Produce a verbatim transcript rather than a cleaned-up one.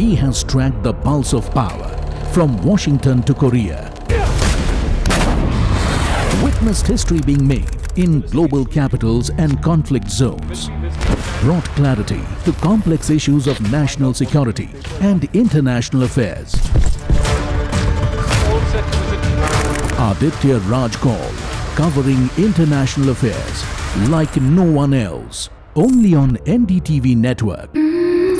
He has tracked the pulse of power from Washington to Korea. Witnessed history being made in global capitals and conflict zones. Brought clarity to complex issues of national security and international affairs. Aditya Raj Kaul, covering international affairs like no one else. Only on N D T V Network.